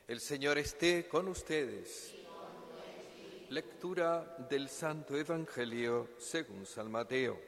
El Señor esté con ustedes. Lectura del Santo Evangelio según San Mateo.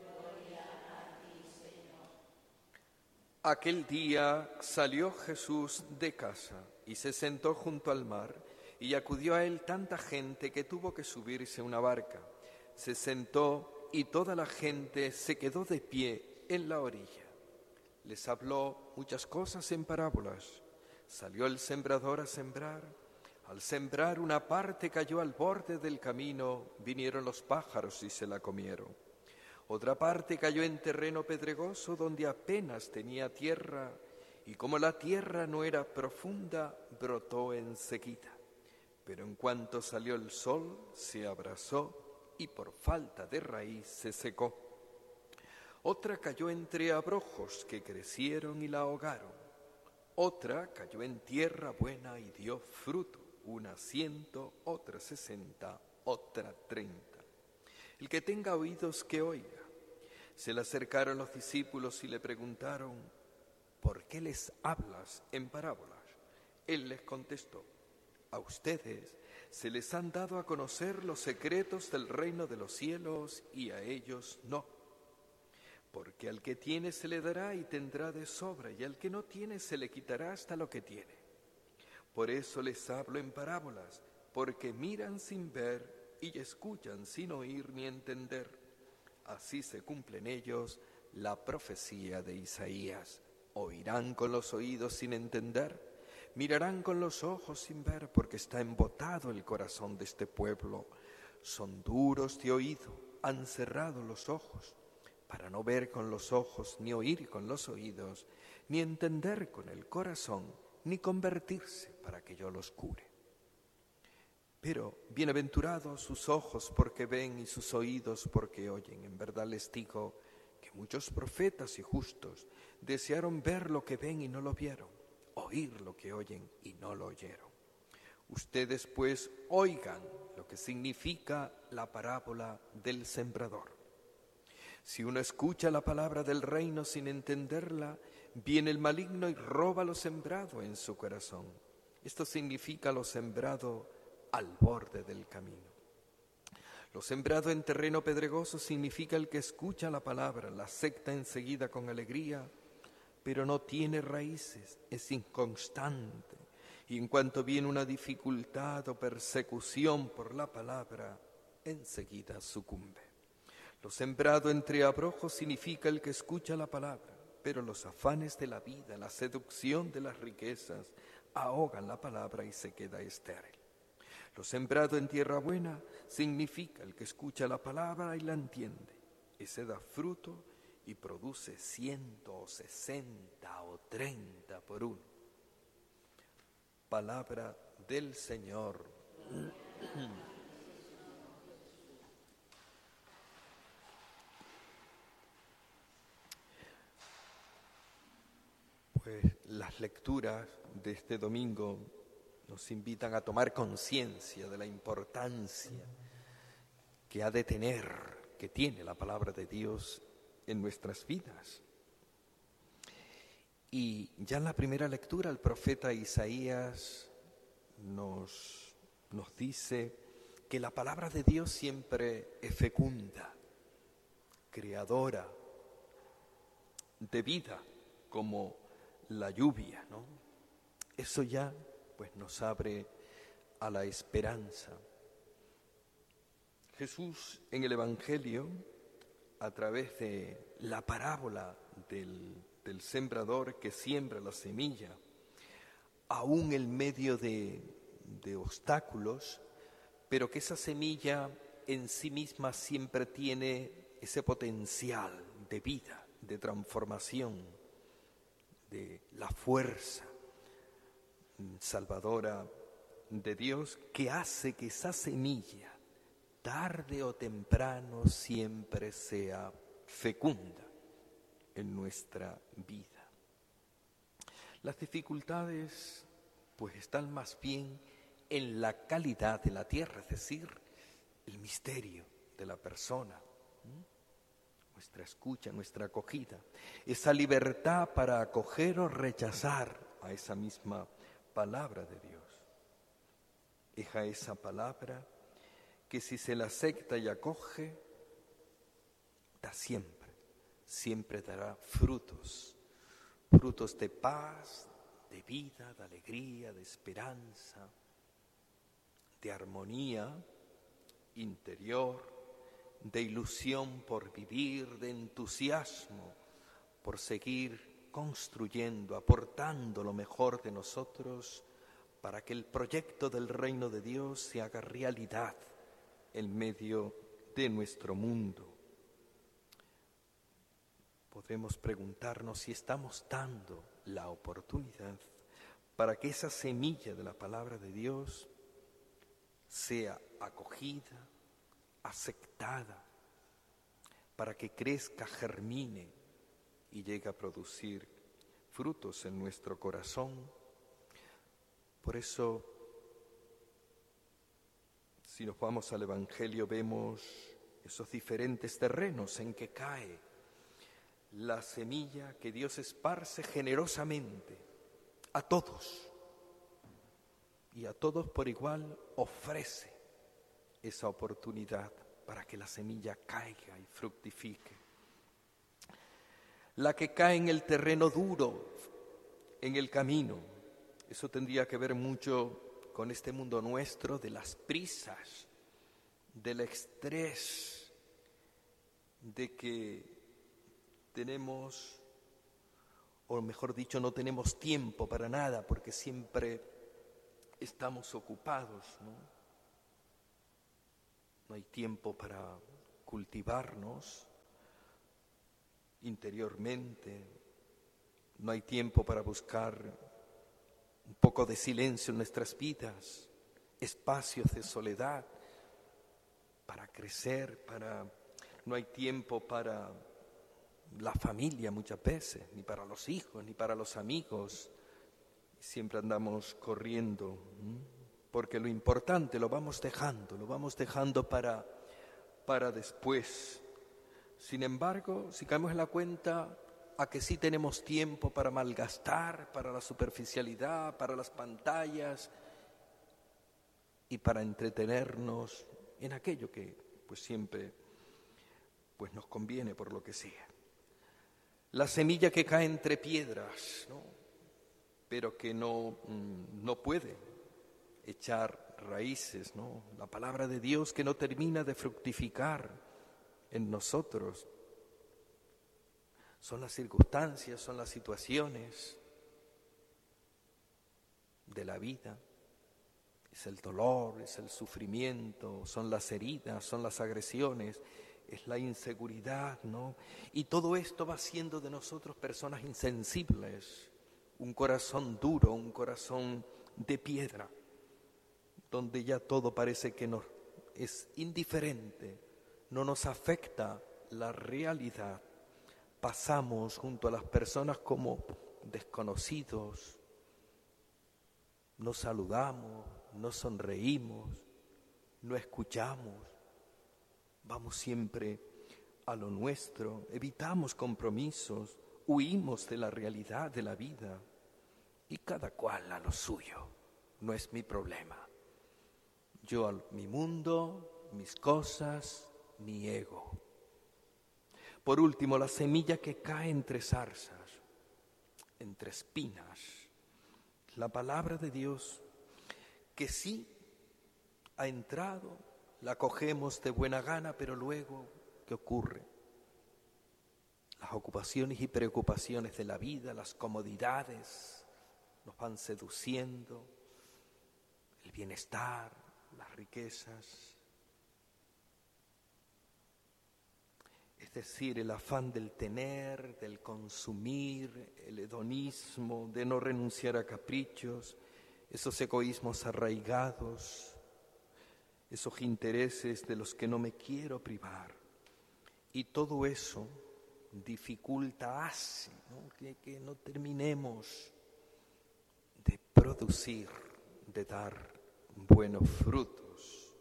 Aquel día salió Jesús de casa y se sentó junto al mar, y acudió a él tanta gente que tuvo que subirse a una barca. Se sentó y toda la gente se quedó de pie en la orilla. Les habló muchas cosas en parábolas. Salió el sembrador a sembrar. Al sembrar, una parte cayó al borde del camino, vinieron los pájaros y se la comieron. Otra parte cayó en terreno pedregoso donde apenas tenía tierra, y como la tierra no era profunda, brotó enseguida. Pero en cuanto salió el sol, se abrasó y por falta de raíz se secó. Otra cayó entre abrojos que crecieron y la ahogaron. Otra cayó en tierra buena y dio fruto, una 100, otra 60, otra 30. El que tenga oídos que oiga. Se le acercaron los discípulos y le preguntaron: ¿por qué les hablas en parábolas? Él les contestó: a ustedes se les han dado a conocer los secretos del reino de los cielos y a ellos no. Porque al que tiene se le dará y tendrá de sobra, y al que no tiene se le quitará hasta lo que tiene. Por eso les hablo en parábolas, porque miran sin ver y escuchan sin oír ni entender. Así se cumple en ellos la profecía de Isaías. Oirán con los oídos sin entender, mirarán con los ojos sin ver, porque está embotado el corazón de este pueblo. Son duros de oído, han cerrado los ojos, para no ver con los ojos, ni oír con los oídos, ni entender con el corazón, ni convertirse para que yo los cure. Pero bienaventurados sus ojos porque ven y sus oídos porque oyen. En verdad les digo que muchos profetas y justos desearon ver lo que ven y no lo vieron, oír lo que oyen y no lo oyeron. Ustedes pues oigan lo que significa la parábola del sembrador. Si uno escucha la palabra del reino sin entenderla, viene el maligno y roba lo sembrado en su corazón. Esto significa lo sembrado al borde del camino. Lo sembrado en terreno pedregoso significa el que escucha la palabra, la acepta enseguida con alegría, pero no tiene raíces, es inconstante. Y en cuanto viene una dificultad o persecución por la palabra, enseguida sucumbe. Lo sembrado entre abrojos significa el que escucha la palabra, pero los afanes de la vida, la seducción de las riquezas, ahogan la palabra y se queda estéril. Lo sembrado en tierra buena significa el que escucha la palabra y la entiende. Ese da fruto y produce 100 o 60 o 30 por uno. Palabra del Señor. Pues las lecturas de este domingo nos invitan a tomar conciencia de la importancia que ha de tener, que tiene la palabra de Dios en nuestras vidas. Y ya en la primera lectura el profeta Isaías nos dice que la palabra de Dios siempre es fecunda, creadora de vida, como la lluvia, ¿no? Eso ya pues nos abre a la esperanza. Jesús en el Evangelio, a través de la parábola del sembrador que siembra la semilla, aún en medio de obstáculos, pero que esa semilla en sí misma siempre tiene ese potencial de vida, de transformación, de la fuerza salvadora de Dios, que hace que esa semilla, tarde o temprano, siempre sea fecunda en nuestra vida. Las dificultades pues están más bien en la calidad de la tierra, es decir, el misterio de la persona, nuestra escucha, nuestra acogida, esa libertad para acoger o rechazar a esa misma palabra de Dios. Es a esa palabra que si se la acepta y acoge, da siempre dará frutos de paz, de vida, de alegría, de esperanza, de armonía interior, de ilusión por vivir, de entusiasmo por seguir construyendo, aportando lo mejor de nosotros para que el proyecto del reino de Dios se haga realidad en medio de nuestro mundo. Podremos preguntarnos si estamos dando la oportunidad para que esa semilla de la palabra de Dios sea acogida, aceptada, para que crezca, germine y llegue a producir frutos en nuestro corazón. Por eso, si nos vamos al Evangelio, vemos esos diferentes terrenos en que cae la semilla que Dios esparce generosamente a todos, y a todos por igual ofrece esa oportunidad para que la semilla caiga y fructifique. La que cae en el terreno duro, en el camino, eso tendría que ver mucho con este mundo nuestro de las prisas, del estrés, de que tenemos, o mejor dicho, no tenemos tiempo para nada porque siempre estamos ocupados, ¿no? No hay tiempo para cultivarnos interiormente, no hay tiempo para buscar un poco de silencio en nuestras vidas, espacios de soledad para crecer, no hay tiempo para la familia muchas veces, ni para los hijos, ni para los amigos. Siempre andamos corriendo, porque lo importante lo vamos dejando para después. Sin embargo, si caemos en la cuenta a que sí tenemos tiempo para malgastar, para la superficialidad, para las pantallas y para entretenernos en aquello que pues siempre pues nos conviene por lo que sea. La semilla que cae entre piedras, ¿no? Pero que no puede echar raíces, ¿no? La palabra de Dios que no termina de fructificar en nosotros. Son las circunstancias, son las situaciones de la vida. Es el dolor, es el sufrimiento, son las heridas, son las agresiones, es la inseguridad, ¿no? Y todo esto va haciendo de nosotros personas insensibles, un corazón duro, un corazón de piedra, donde ya todo parece que nos es indiferente, no nos afecta la realidad. Pasamos junto a las personas como desconocidos, no saludamos, no sonreímos, no escuchamos, vamos siempre a lo nuestro, evitamos compromisos, huimos de la realidad de la vida y cada cual a lo suyo, no es mi problema. Yo a mi mundo, mis cosas, mi ego. Por último, la semilla que cae entre zarzas, entre espinas, la palabra de Dios que sí ha entrado, la cogemos de buena gana, pero luego, ¿qué ocurre? Las ocupaciones y preocupaciones de la vida, las comodidades, nos van seduciendo, el bienestar, las riquezas. Es decir, el afán del tener, del consumir, el hedonismo, de no renunciar a caprichos, esos egoísmos arraigados, esos intereses de los que no me quiero privar. Y todo eso dificulta, hace, ¿no? Que no terminemos de producir, de dar buenos frutos.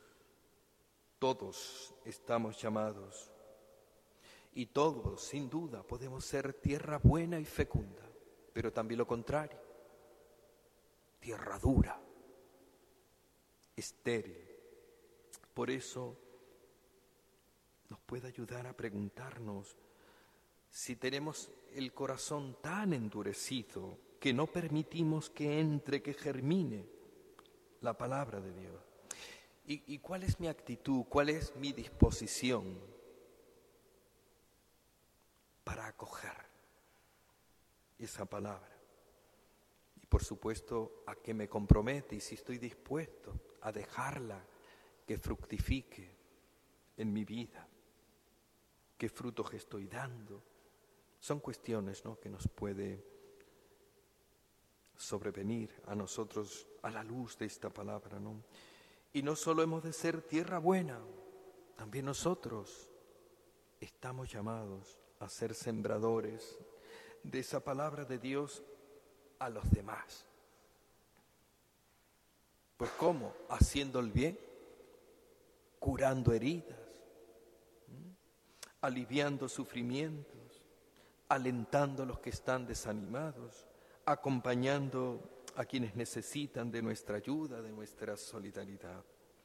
Todos estamos llamados y todos, sin duda, podemos ser tierra buena y fecunda, pero también lo contrario. tierra dura, estéril. Por eso nos puede ayudar a preguntarnos si tenemos el corazón tan endurecido que no permitimos que entre, que germine la palabra de Dios. ¿Y cuál es mi actitud, cuál es mi disposición para acoger esa palabra? Y por supuesto, ¿a qué me compromete? Y si estoy dispuesto a dejarla que fructifique en mi vida, qué frutos estoy dando. Son cuestiones, ¿no?, que nos puede sobrevenir a nosotros a la luz de esta palabra, ¿no? Y no solo hemos de ser tierra buena, también nosotros estamos llamados a ser sembradores de esa palabra de Dios a los demás. Pues ¿cómo? Haciendo el bien, curando heridas, aliviando sufrimientos, alentando a los que están desanimados, acompañando a quienes necesitan de nuestra ayuda, de nuestra solidaridad.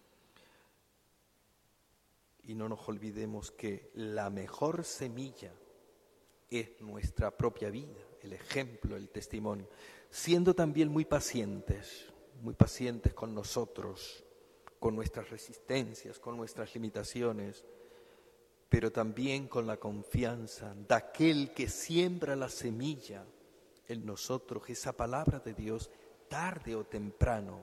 Y no nos olvidemos que la mejor semilla es nuestra propia vida, el ejemplo, el testimonio, siendo también muy pacientes con nosotros, con nuestras resistencias, con nuestras limitaciones, pero también con la confianza de aquel que siembra la semilla en nosotros, esa palabra de Dios, tarde o temprano,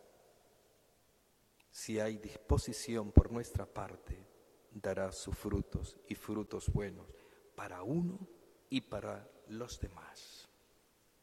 si hay disposición por nuestra parte, dará sus frutos y frutos buenos para uno y para los demás.